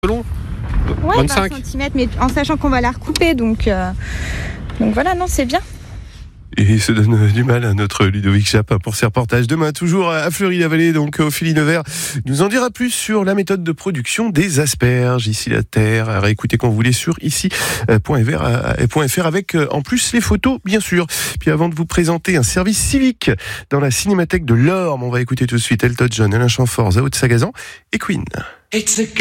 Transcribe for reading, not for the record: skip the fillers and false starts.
long. Ouais, 25 20 cm, mais en sachant qu'on va la recouper, donc voilà, non, c'est bien. Et il se donne du mal à notre Ludovic Chap pour ses reportages. Demain, toujours à Fleury-la-Vallée, donc Ophélie Nevers nous en dira plus sur la méthode de production des asperges. Ici la terre, à réécouter quand vous voulez sur ici.fr avec en plus les photos, bien sûr. Puis avant de vous présenter un service civique dans la Cinémathèque de l'Orme, on va écouter tout de suite Elton John, Alain Chamfort, Zao de Sagazan et Queen.